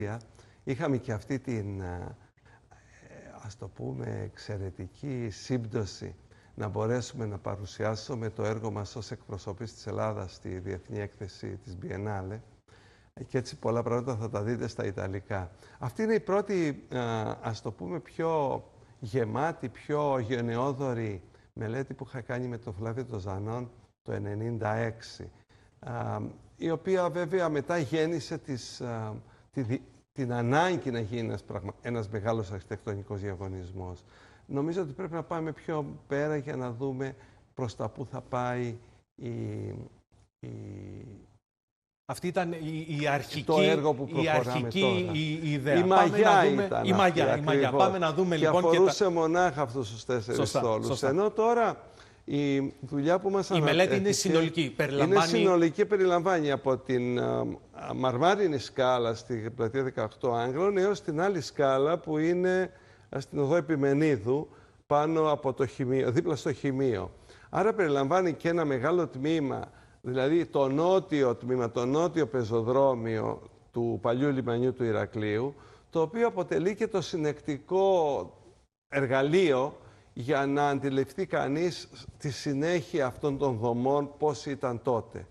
είχαμε και αυτή την, ας το πούμε, εξαιρετική σύμπτωση να μπορέσουμε να παρουσιάσουμε το έργο μας ως εκπροσώπης της Ελλάδας στη Διεθνή Έκθεση της Biennale. Και έτσι πολλά πράγματα θα τα δείτε στα Ιταλικά. Αυτή είναι η πρώτη, ας το πούμε, πιο γεμάτη, πιο γενναιόδορη μελέτη που είχα κάνει με τον Φλάβιο τον Ζανόν το 1996. Η οποία βέβαια μετά γέννησε την ανάγκη να γίνει ένας μεγάλος αρχιτεκτονικός διαγωνισμός. Νομίζω ότι πρέπει να πάμε πιο πέρα για να δούμε προς τα πού θα πάει αυτή ήταν η αρχική, το έργο που η ιδέα. Η μαγιά ήταν η μαγιά. Πάμε να δούμε και λοιπόν. Αφορούσε μονάχα αυτούς τους 4 στόλους. Ενώ τώρα η δουλειά που μας η μελέτη είναι συνολική. Είναι συνολική, περιλαμβάνει από την μαρμάρινη σκάλα στη πλατεία 18 Άγγλων έως την άλλη σκάλα που είναι στην οδό Επιμενίδου πάνω από το χημείο, δίπλα στο χημείο. Άρα περιλαμβάνει και ένα μεγάλο τμήμα, δηλαδή το νότιο τμήμα, το νότιο πεζοδρόμιο του παλιού λιμανιού του Ηρακλείου, το οποίο αποτελεί και το συνεκτικό εργαλείο για να αντιληφθεί κανείς τη συνέχεια αυτών των δομών, πώς ήταν τότε.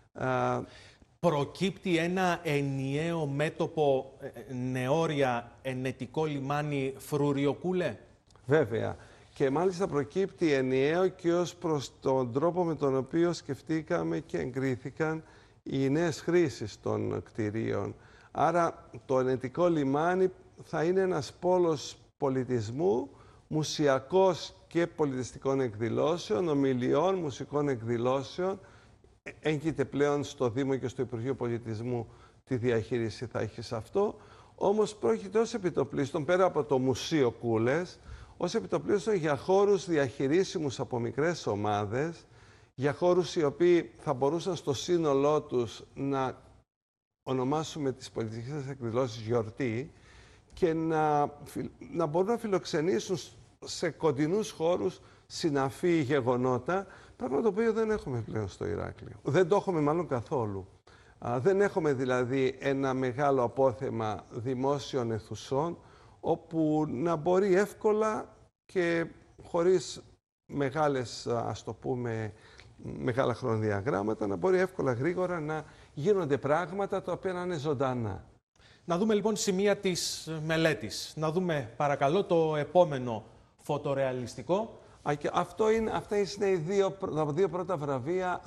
Προκύπτει ένα ενιαίο μέτωπο, νεόρια, ενετικό λιμάνι Φρουριοκούλε. Βέβαια. Και μάλιστα προκύπτει ενιαίο και ως προς τον τρόπο με τον οποίο σκεφτήκαμε και εγκρίθηκαν οι νέες χρήσεις των κτηρίων. Άρα το ενετικό λιμάνι θα είναι ένας πόλος πολιτισμού, μουσιακός και πολιτιστικών εκδηλώσεων, ομιλιών, μουσικών εκδηλώσεων. Έγκυται πλέον στο Δήμο και στο Υπουργείο Πολιτισμού τι διαχείριση θα έχει σε αυτό. Όμως πρόκειται ως επιτοπλίστων, πέρα από το Μουσείο Κούλες, ως επιτοπλίστων για χώρους διαχειρίσιμους από μικρές ομάδες, για χώρους οι οποίοι θα μπορούσαν στο σύνολό τους να ονομάσουμε τις πολιτιστικές εκδηλώσεις γιορτή και να μπορούν να φιλοξενήσουν σε κοντινούς χώρους συναφή γεγονότα, πράγμα το οποίο δεν έχουμε πλέον στο Ηράκλειο. Δεν το έχουμε μάλλον καθόλου. Δεν έχουμε δηλαδή ένα μεγάλο απόθεμα δημόσιων αιθουσών, όπου να μπορεί εύκολα και χωρίς μεγάλες, ας το πούμε, μεγάλα χρονοδιαγράμματα, να μπορεί εύκολα, γρήγορα να γίνονται πράγματα τα οποία να είναι ζωντανά. Να δούμε λοιπόν σημεία της μελέτης. Να δούμε παρακαλώ το επόμενο φωτορεαλιστικό. Αυτά είναι τα δύο πρώτα βραβεία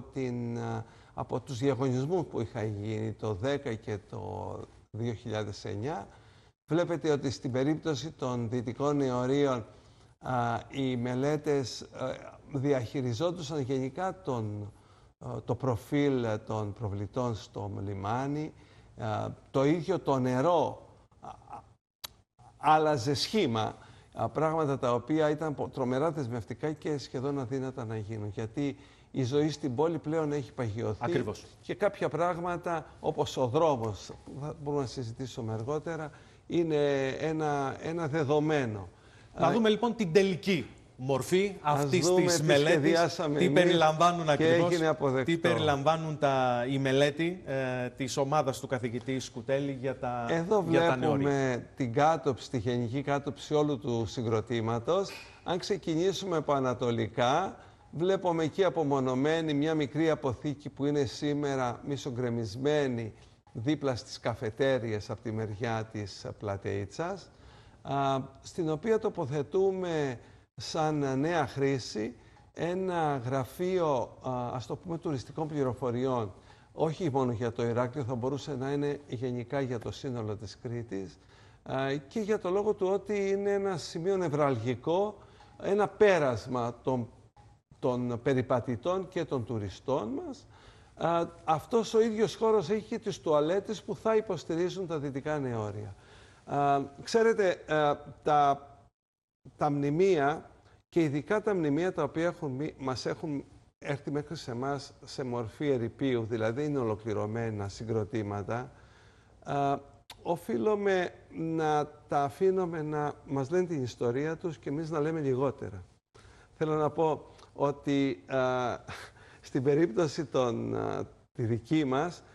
από τους διαγωνισμούς που είχαν γίνει το 2010 και το 2009. Βλέπετε ότι στην περίπτωση των Δυτικών Νεωρίων οι μελέτες διαχειριζόντουσαν γενικά το προφίλ των προβλητών στο λιμάνι. Το ίδιο το νερό άλλαζε σχήμα, πράγματα τα οποία ήταν τρομερά δεσμευτικά και σχεδόν αδύνατα να γίνουν. Γιατί η ζωή στην πόλη πλέον έχει παγιωθεί. Ακριβώς. Και κάποια πράγματα, όπως ο δρόμος, που μπορούμε να συζητήσουμε αργότερα, είναι ένα δεδομένο. Να δούμε λοιπόν την τελική μορφή αυτής της μελέτης. Τι περιλαμβάνουν ακριβώς, τι περιλαμβάνουν η μελέτη της ομάδας του καθηγητή Σκουτέλη για τα νεόρια. Εδώ βλέπουμε την κάτωψη, τη γενική κάτωψη όλου του συγκροτήματος. Αν ξεκινήσουμε από ανατολικά, βλέπουμε εκεί απομονωμένη μια μικρή αποθήκη που είναι σήμερα μισογκρεμισμένη δίπλα στις καφετέριες από τη μεριά της Πλατεΐτσας, στην οποία τοποθετούμε σαν νέα χρήση ένα γραφείο, ας το πούμε, τουριστικών πληροφοριών. Όχι μόνο για το Ηράκλειο, θα μπορούσε να είναι γενικά για το σύνολο της Κρήτης και για το λόγο του ότι είναι ένα σημείο νευραλγικό, ένα πέρασμα των περιπατητών και των τουριστών μας. Αυτός ο ίδιος χώρος έχει και τις τουαλέτες που θα υποστηρίζουν τα Δυτικά Νεόρια. Ξέρετε, τα μνημεία και ειδικά τα μνημεία τα οποία μας έχουν έρθει μέχρι σε εμάς σε μορφή ερειπίου, δηλαδή είναι ολοκληρωμένα συγκροτήματα, οφείλουμε να τα αφήνουμε να μας λένε την ιστορία τους και εμείς να λέμε λιγότερα. Θέλω να πω ότι στην περίπτωση τη δική μας,